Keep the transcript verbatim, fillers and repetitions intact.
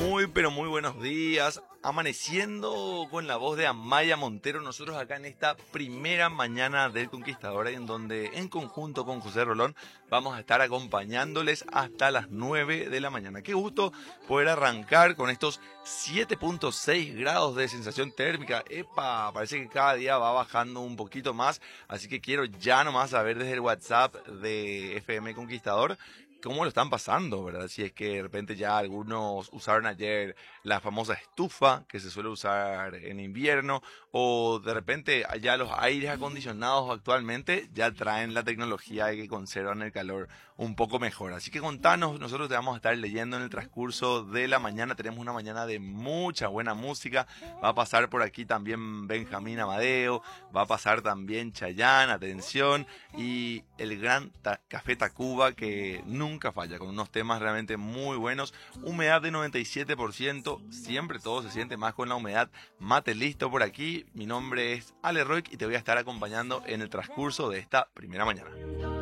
Muy, pero muy buenos días. Amaneciendo con la voz de Amaya Montero, nosotros acá en esta primera mañana del Conquistador, en donde en conjunto con José Rolón vamos a estar acompañándoles hasta las nueve de la mañana. Qué gusto poder arrancar con estos siete punto seis grados de sensación térmica. Epa, parece que cada día va bajando un poquito más, así que quiero ya nomás saber desde el WhatsApp de F M Conquistador cómo lo están pasando, ¿verdad? Si es que de repente ya algunos usaron ayer la famosa estufa que se suele usar en invierno, o de repente ya los aires acondicionados actualmente ya traen la tecnología de que conservan el calor un poco mejor. Así que contanos, nosotros te vamos a estar leyendo en el transcurso de la mañana. Tenemos una mañana de mucha buena música. Va a pasar por aquí también Benjamín Amadeo, va a pasar también Chayanne, atención, y el gran ta- Café Tacuba, que nunca falla, con unos temas realmente muy buenos. Humedad de noventa y siete por ciento, siempre todo se siente más con la humedad. Mate listo por aquí. Mi nombre es Ale Roig y te voy a estar acompañando en el transcurso de esta primera mañana.